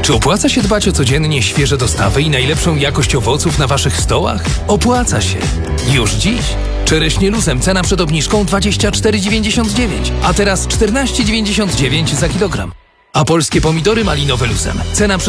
Czy opłaca się dbać o codziennie świeże dostawy i najlepszą jakość owoców na waszych stołach? Opłaca się. Już dziś. Czereśnie luzem cena przed obniżką 24,99, a teraz 14,99 za kilogram. A polskie pomidory malinowe luzem cena przed